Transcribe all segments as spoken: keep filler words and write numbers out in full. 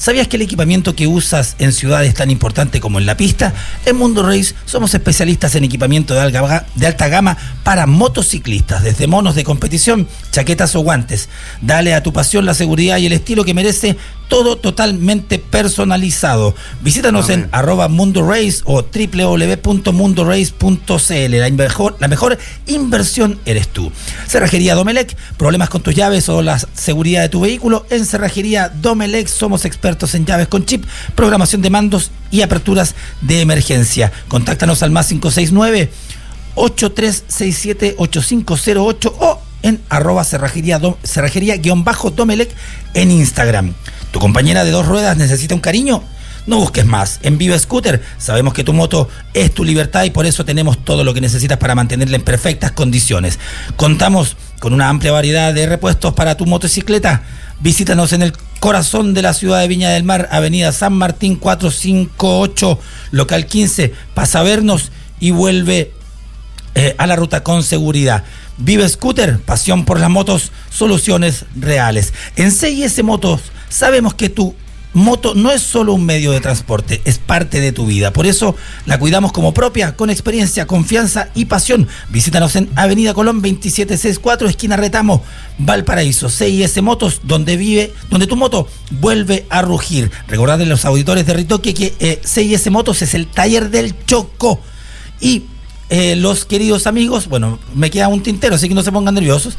¿Sabías que el equipamiento que usas en ciudad es tan importante como en la pista? En Mundo Race somos especialistas en equipamiento de alta, de alta gama para motociclistas, desde monos de competición, chaquetas o guantes. Dale a tu pasión la seguridad y el estilo que merece, todo totalmente personalizado. Visítanos Amén. en arroba Mundo Race o doble u doble u doble u punto mundo race punto c l. La mejor, la mejor inversión eres tú. Cerrajería Domelec, problemas con tus llaves o la seguridad de tu vehículo. En Cerrajería Domelec somos expertos en llaves con chip, programación de mandos y aperturas de emergencia. Contáctanos al más cinco seis nueve, ocho tres seis siete, ocho cinco cero ocho o en arroba cerrajería, do, cerrajería guión bajo Domelec en Instagram. ¿Tu compañera de dos ruedas necesita un cariño? No busques más. En Viva Scooter sabemos que tu moto es tu libertad y por eso tenemos todo lo que necesitas para mantenerla en perfectas condiciones. Contamos con una amplia variedad de repuestos para tu motocicleta. Visítanos en el corazón de la ciudad de Viña del Mar, avenida San Martín cuatrocientos cincuenta y ocho, local quince. Pasa a vernos y vuelve eh, a la ruta con seguridad. Vive Scooter, pasión por las motos, soluciones reales. En C I S Motos sabemos que tu moto no es solo un medio de transporte, es parte de tu vida. Por eso la cuidamos como propia, con experiencia, confianza y pasión. Visítanos en Avenida Colón veintisiete sesenta y cuatro, esquina Retamo, Valparaíso. C I S Motos, donde vive, donde tu moto vuelve a rugir. Recordad a los auditores de Ritoque que eh, C I S Motos es el taller del Chocó. Y eh, los queridos amigos, bueno, me queda un tintero, así que no se pongan nerviosos.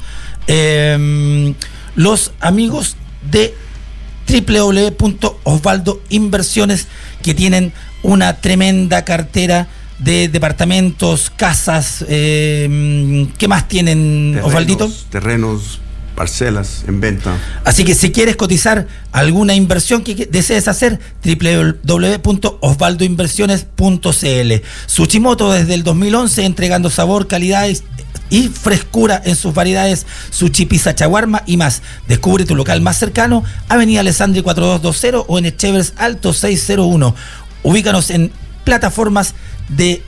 Eh, los amigos de doble u doble u doble u punto Osvaldo Inversiones, que tienen una tremenda cartera de departamentos, casas. Eh, ¿Qué más tienen, terrenos, Osvaldito? Terrenos, parcelas en venta. Así que si quieres cotizar alguna inversión que desees hacer, doble u doble u doble u punto osvaldo inversiones punto c l. Suchimoto desde el dos mil once, entregando sabor, calidad y y frescura en sus variedades, sushi, pizza, chaguarma y más. Descubre tu local más cercano, Avenida Alessandri cuarenta y dos veinte o en Echevers Alto seiscientos uno. Ubícanos en plataformas de,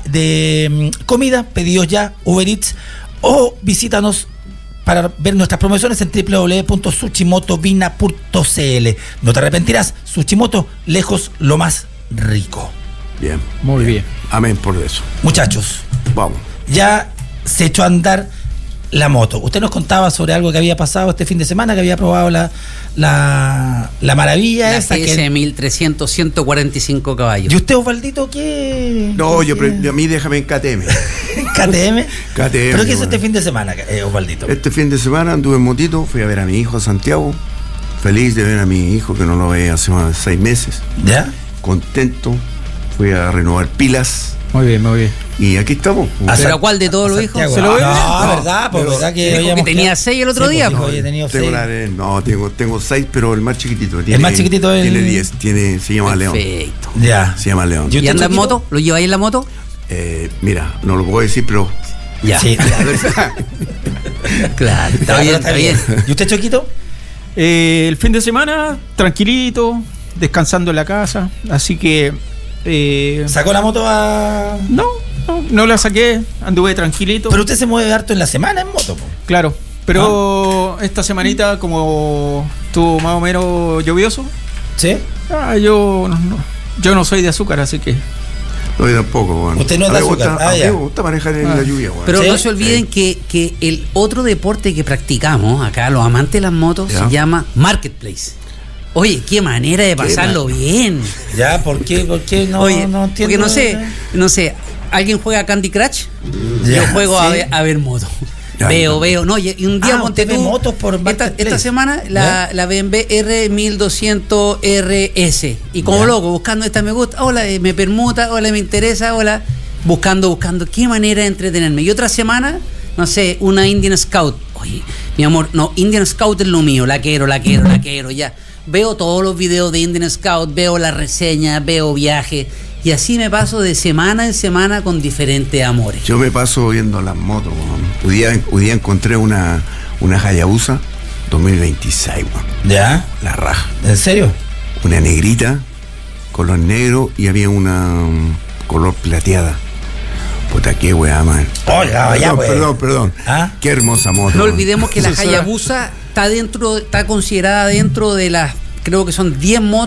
de comida, pedidos ya, Uber Eats, o visítanos para ver nuestras promociones en doble u doble u doble u punto suchimotovina punto c l. No te arrepentirás, Suchimoto, lejos lo más rico. Bien. Muy bien. bien. Amén por eso. Muchachos, vamos. Ya se echó a andar la moto. Usted nos contaba sobre algo que había pasado este fin de semana, que había probado la la, la maravilla la esa. G S que mil trescientos, ciento cuarenta y cinco caballos. ¿Y usted, Osvaldito, qué? No, ¿qué, yo qué? a mí déjame en K T M. ¿K T M? K T M. ¿Pero qué hizo bueno. este fin de semana, eh, Osvaldito? Este fin de semana anduve en motito, fui a ver a mi hijo Santiago. Feliz de ver a mi hijo, que no lo veía hace más de seis meses. ¿Ya? Contento. Fui a renovar pilas. Muy bien, muy bien. Y aquí estamos. ¿Pero a cuál de todos los hijos? ¿Se lo ve? No, no, verdad, pues verdad que, dijo que tenía seis el otro sí, día. Pues, Pues. Oye, tenido tengo seis. la de, no, tengo, tengo seis, pero el más chiquitito. Tiene, el más chiquitito es tiene diez, tiene, se llama León. Perfecto. Ya. Se llama León. ¿Y anda en moto? ¿Lo lleváis en la moto? Eh, mira, no lo puedo decir, pero Ya. Sí. Claro, está No, bien, está está bien. ¿Y usted, Choquito? Eh, el fin de semana, tranquilito, descansando en la casa, así que... Eh, ¿Sacó la moto a...? no, no, no la saqué, anduve tranquilito. Pero usted se mueve harto en la semana en moto, po. Claro, pero esta semanita como estuvo más o menos lluvioso, ¿Sí? ah, yo, no, no, yo no soy de azúcar, así que... no, yo tampoco, bueno. Usted no es A de mí me gusta- azúcar. Ah, a mí ya. me gusta manejar en Ah. la lluvia, bueno. Pero ¿Sí? no se olviden Sí. que, que el otro deporte que practicamos acá, los amantes de las motos, Ya. se llama Marketplace. Oye, qué manera de pasarlo bien. ¿Ya? ¿Por qué? ¿Por qué? No, Oye, no entiendo. porque no sé, no sé, ¿alguien juega Candy Crush? Ya, Yo juego a, sí. ver, a ver motos. Ya, veo, no. veo, no, y y un día Ah, ponte usted ve tú, motos por esta, Marketplace. esta semana la, la B M W R mil doscientos R S y como Ya. loco, buscando esta me gusta, hola, eh, me permuta, hola, me interesa, hola, buscando, buscando, qué manera de entretenerme. Y otra semana, no sé, una Indian Scout. Oye, mi amor, no, Indian Scout es lo mío, la quiero, la quiero, la quiero, ya. Veo todos los videos de Indian Scout, veo las reseñas, veo viajes, y así me paso de semana en semana con diferentes amores. Yo me paso viendo las motos, weón. Hoy día, hoy día encontré una, una Hayabusa dos mil veintiséis, weón. ¿Ya? La raja. ¿En serio? Una negrita, color negro, y había una um, color plateada. Puta, qué weá, man. Oiga, perdón, ya, pues. perdón, perdón. ¿Ah? Qué hermosa moto. No weón. olvidemos que la Eso será- Hayabusa está dentro, está considerada dentro de las, creo que son diez motos